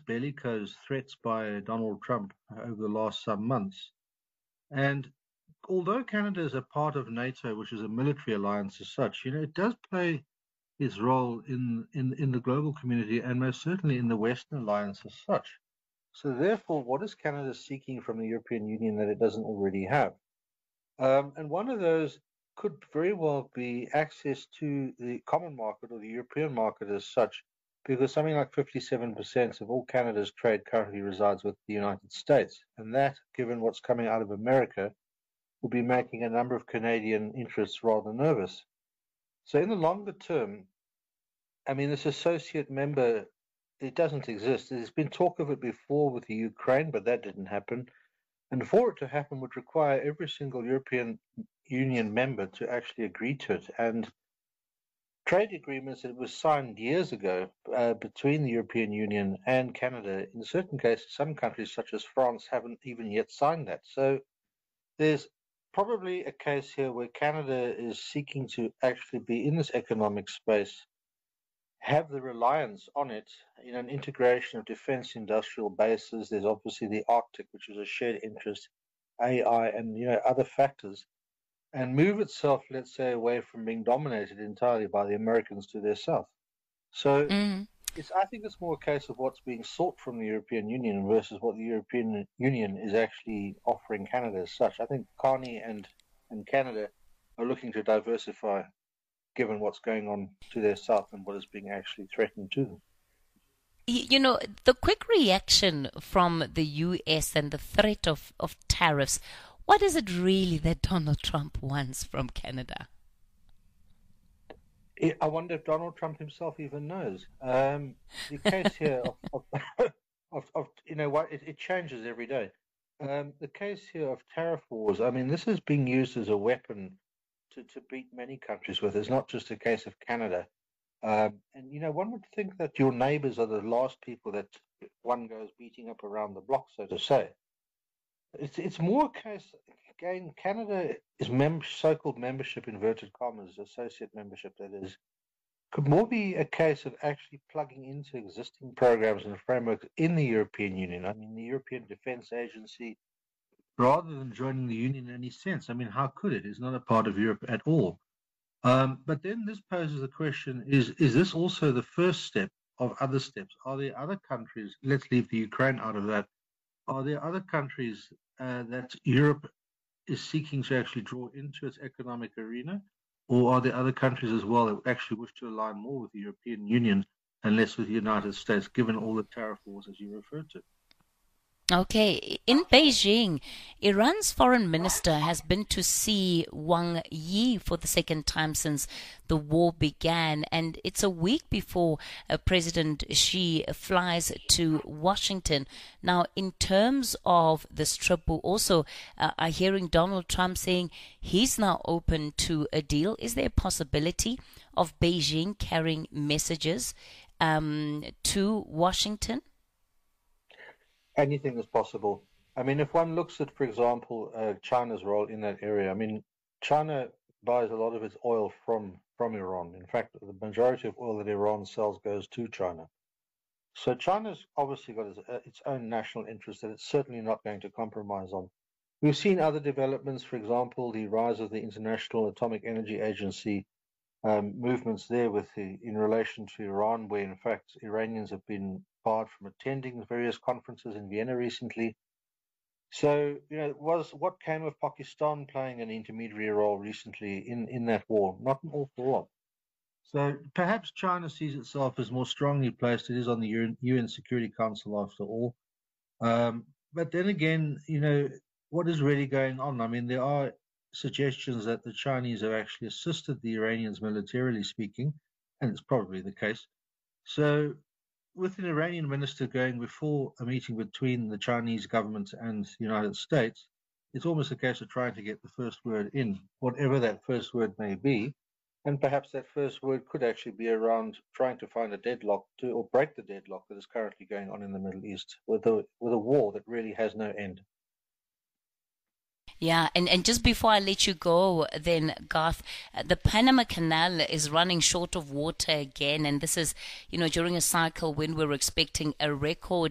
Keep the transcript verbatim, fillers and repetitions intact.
bellicose threats by Donald Trump over the last some months. And although Canada is a part of NATO, which is a military alliance as such, you know, it does play its role in, in, in the global community and most certainly in the Western alliance as such. So therefore, what is Canada seeking from the European Union that it doesn't already have? Um, and one of those could very well be access to the common market or the European market as such, because something like fifty-seven percent of all Canada's trade currently resides with the United States. And that, given what's coming out of America, will be making a number of Canadian interests rather nervous. So in the longer term, I mean, this associate member, it doesn't exist. There's been talk of it before with the Ukraine, but that didn't happen. And for it to happen would require every single European Union member to actually agree to it. And trade agreements that were signed years ago uh, between the European Union and Canada, in certain cases, some countries such as France haven't even yet signed that. So there's probably a case here where Canada is seeking to actually be in this economic space, have the reliance on it in an integration of defense industrial bases. There's obviously the Arctic, which is a shared interest, A I, and you know other factors, and move itself, let's say, away from being dominated entirely by the Americans to their south. So Mm. it's, I think it's more a case of what's being sought from the European Union versus what the European Union is actually offering Canada as such. I think Carney and, and Canada are looking to diversify given what's going on to their south and what is being actually threatened to them. You know, the quick reaction from the U S and the threat of, of tariffs, what is it really that Donald Trump wants from Canada? I wonder if Donald Trump himself even knows. Um, the case here of, of, of, of, you know what, it, it changes every day. Um, the case here of tariff wars, I mean, this is being used as a weapon to, to beat many countries with. It's not just a case of Canada. Um, and, you know, one would think that your neighbors are the last people that one goes beating up around the block, so to say. It's it's more a case, again, Canada is mem- so-called membership, inverted commas, associate membership, that is, could more be a case of actually plugging into existing programs and frameworks in the European Union. I mean, the European Defence Agency, rather than joining the Union in any sense. I mean, how could it? It's not a part of Europe at all. Um, but then this poses the question, is, is this also the first step of other steps? Are there other countries, let's leave the Ukraine out of that, are there other countries uh, that Europe is seeking to actually draw into its economic arena? Or are there other countries as well that actually wish to align more with the European Union and less with the United States, given all the tariff wars as you referred to? Okay, in Beijing, Iran's foreign minister has been to see Wang Yi for the second time since the war began, and it's a week before uh, President Xi flies to Washington. Now, in terms of this trip, we also uh, are hearing Donald Trump saying he's now open to a deal. Is there a possibility of Beijing carrying messages um, to Washington? Anything is possible. I mean, if one looks at, for example, uh, China's role in that area, I mean, China buys a lot of its oil from, from Iran. In fact, the majority of oil that Iran sells goes to China. So China's obviously got its, uh, its own national interest that it's certainly not going to compromise on. We've seen other developments, for example, the rise of the International Atomic Energy Agency um, movements there with the, in relation to Iran, where in fact Iranians have been barred from attending various conferences in Vienna recently. So, you know, was what came of Pakistan playing an intermediary role recently in, in that war? Not an awful lot. So perhaps China sees itself as more strongly placed. It is on the U N Security Council after all. Um, but then again, you know, what is really going on? I mean, there are suggestions that the Chinese have actually assisted the Iranians militarily speaking, and it's probably the case. So with an Iranian minister going before a meeting between the Chinese government and the United States, it's almost a case of trying to get the first word in, whatever that first word may be. And perhaps that first word could actually be around trying to find a deadlock to, or break the deadlock that is currently going on in the Middle East with a, with a war that really has no end. Yeah, and, and just before I let you go, then, Garth, uh, the Panama Canal is running short of water again, and this is, you know, during a cycle when we're expecting a record